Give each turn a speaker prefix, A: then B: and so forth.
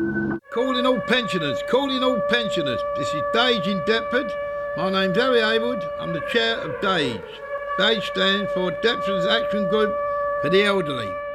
A: Calling all pensioners, calling all pensioners. This is DAGE in Deptford. My name's Harry Haywood. I'm the chair of DAGE. DAGE stands for Deptford's Action Group for the Elderly.